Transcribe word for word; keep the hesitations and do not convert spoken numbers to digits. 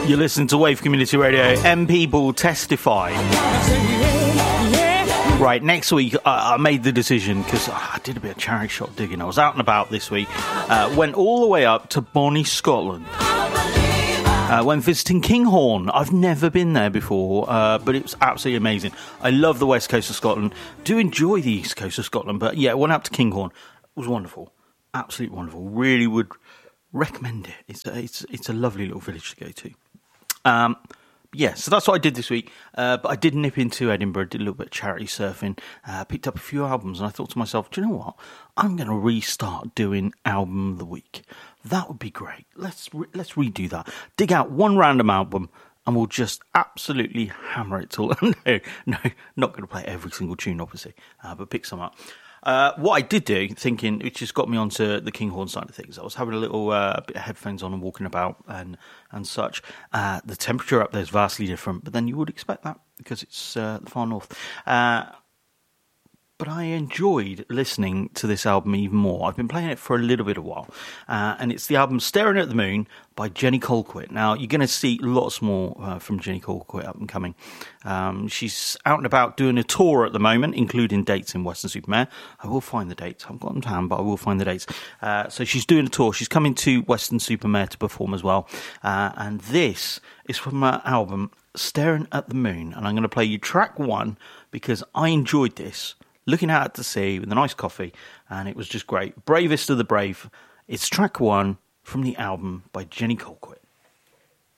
You're listening to Wave Community Radio. M People Testify. Right, next week I, I made the decision because I did a bit of charity shop digging. I was out and about this week. Uh, went all the way up to Bonnie, Scotland. Uh, went visiting Kinghorn. I've never been there before, uh, but it was absolutely amazing. I love the west coast of Scotland. Do enjoy the east coast of Scotland, but yeah, went up to Kinghorn. It was wonderful, absolutely wonderful. Really would recommend it. It's a, it's it's a lovely little village to go to. Um, yeah, so that's what I did this week. Uh, but I did nip into Edinburgh, did a little bit of charity surfing, uh, picked up a few albums, and I thought to myself, do you know what? I'm going to restart doing album of the week. That would be great. Let's re- let's redo that. Dig out one random album and we'll just absolutely hammer it till. no, no, not going to play every single tune, obviously, uh, but pick some up. Uh, what I did do, thinking, which just got me onto the Kinghorn side of things, I was having a little uh, bit of headphones on and walking about and and such. Uh, the temperature up there is vastly different, but then you would expect that because it's uh, the far north. Uh, But I enjoyed listening to this album even more. I've been playing it for a little bit of a while. Uh, and it's the album Staring at the Moon by Jenny Colquitt. Now, you're going to see lots more uh, from Jenny Colquitt up and coming. Um, she's out and about doing a tour at the moment, including dates in Weston-super-Mare. I will find the dates. I haven't got them to hand, but I will find the dates. Uh, so she's doing a tour. She's coming to Weston-super-Mare to perform as well. Uh, and this is from her album Staring at the Moon. And I'm going to play you track one because I enjoyed this. Looking out at the sea with a nice coffee, and it was just great. Bravest of the Brave. It's track one from the album by Jenny Colquitt.